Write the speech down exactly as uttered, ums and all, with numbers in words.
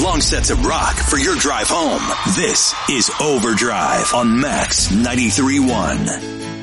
long sets of rock for your drive home. This is Overdrive on Max ninety-three point one.